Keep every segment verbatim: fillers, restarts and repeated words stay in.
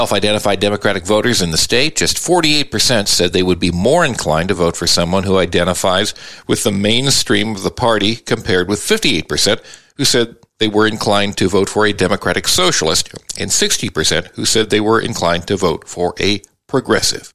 Self-identified Democratic voters in the state, just forty-eight percent said they would be more inclined to vote for someone who identifies with the mainstream of the party, compared with fifty-eight percent who said they were inclined to vote for a Democratic socialist, and sixty percent who said they were inclined to vote for a progressive.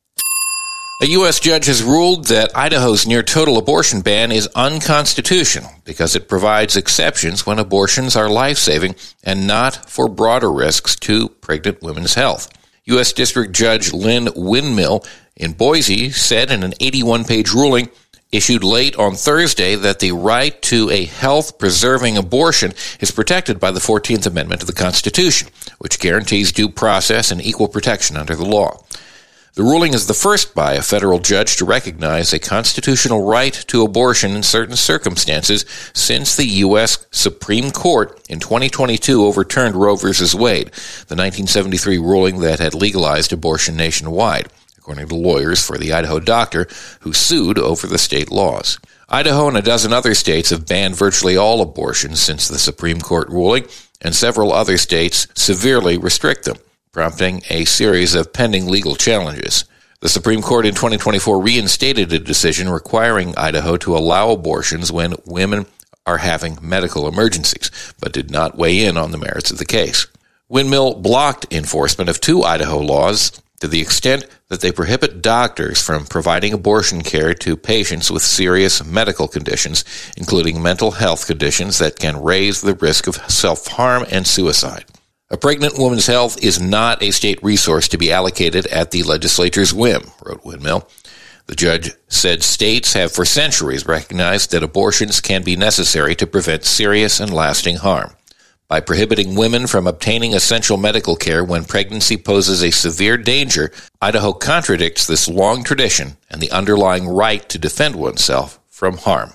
A U S judge has ruled that Idaho's near-total abortion ban is unconstitutional because it provides exceptions when abortions are life-saving and not for broader risks to pregnant women's health. U S District Judge Lynn Windmill in Boise said in an eighty-one page ruling issued late on Thursday that the right to a health-preserving abortion is protected by the fourteenth Amendment to the Constitution, which guarantees due process and equal protection under the law. The ruling is the first by a federal judge to recognize a constitutional right to abortion in certain circumstances since the U S Supreme Court in twenty twenty-two overturned Roe v. Wade, the nineteen seventy-three ruling that had legalized abortion nationwide, according to lawyers for the Idaho doctor who sued over the state laws. Idaho and a dozen other states have banned virtually all abortions since the Supreme Court ruling, and several other states severely restrict them, prompting a series of pending legal challenges. The Supreme Court in twenty twenty-four reinstated a decision requiring Idaho to allow abortions when women are having medical emergencies, but did not weigh in on the merits of the case. Windmill blocked enforcement of two Idaho laws to the extent that they prohibit doctors from providing abortion care to patients with serious medical conditions, including mental health conditions that can raise the risk of self-harm and suicide. A pregnant woman's health is not a state resource to be allocated at the legislature's whim, wrote Windmill. The judge said states have for centuries recognized that abortions can be necessary to prevent serious and lasting harm. By prohibiting women from obtaining essential medical care when pregnancy poses a severe danger, Idaho contradicts this long tradition and the underlying right to defend oneself from harm.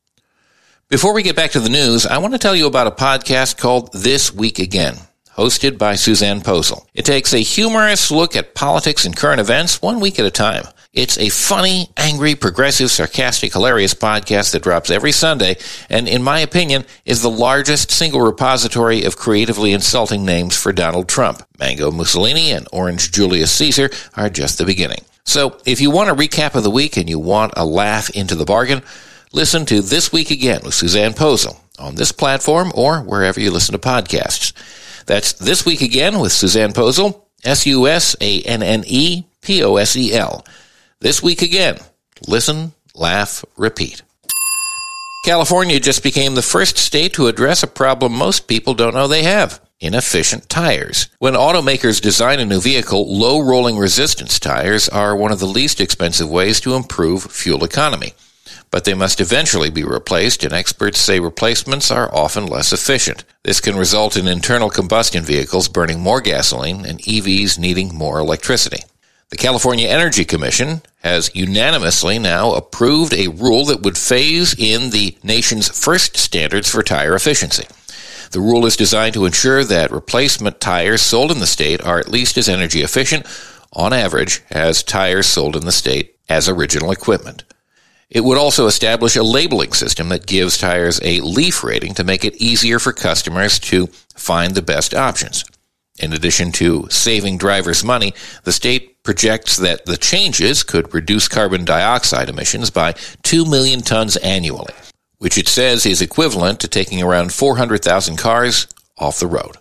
Before we get back to the news, I want to tell you about a podcast called This Week Again, hosted by Suzanne Posel. It takes a humorous look at politics and current events one week at a time. It's a funny, angry, progressive, sarcastic, hilarious podcast that drops every Sunday and, in my opinion, is the largest single repository of creatively insulting names for Donald Trump. Mango Mussolini and Orange Julius Caesar are just the beginning. So, if you want a recap of the week and you want a laugh into the bargain, listen to This Week Again with Suzanne Posel on this platform or wherever you listen to podcasts. That's This Week Again with Suzanne Posel, S U S A N N E P O S E L. This Week Again. Listen, laugh, repeat. California just became the first state to address a problem most people don't know they have: inefficient tires. When automakers design a new vehicle, low rolling resistance tires are one of the least expensive ways to improve fuel economy. But they must eventually be replaced, and experts say replacements are often less efficient. This can result in internal combustion vehicles burning more gasoline and E Vs needing more electricity. The California Energy Commission has unanimously now approved a rule that would phase in the nation's first standards for tire efficiency. The rule is designed to ensure that replacement tires sold in the state are at least as energy efficient, on average, as tires sold in the state as original equipment. It would also establish a labeling system that gives tires a leaf rating to make it easier for customers to find the best options. In addition to saving drivers money, the state projects that the changes could reduce carbon dioxide emissions by two million tons annually, which it says is equivalent to taking around four hundred thousand cars off the road.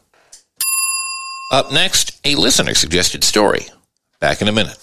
Up next, a listener-suggested story. Back in a minute.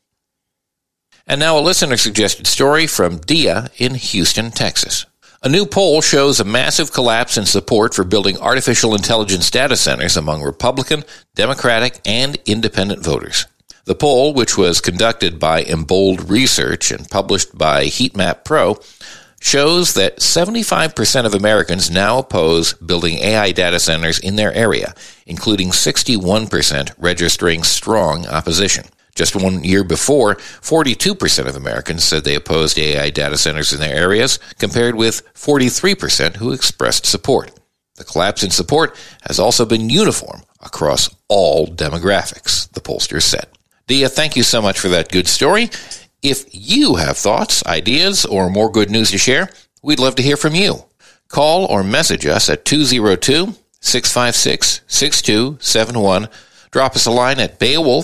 And now a listener-suggested story from Dia in Houston, Texas. A new poll shows a massive collapse in support for building artificial intelligence data centers among Republican, Democratic, and independent voters. The poll, which was conducted by Embold Research and published by Heatmap Pro, shows that seventy-five percent of Americans now oppose building A I data centers in their area, including sixty-one percent registering strong opposition. Just one year before, forty-two percent of Americans said they opposed A I data centers in their areas, compared with forty-three percent who expressed support. The collapse in support has also been uniform across all demographics, the pollsters said. Dia, thank you so much for that good story. If you have thoughts, ideas, or more good news to share, we'd love to hear from you. Call or message us at two oh two, six five six, six two seven one. Drop us a line at Beowulf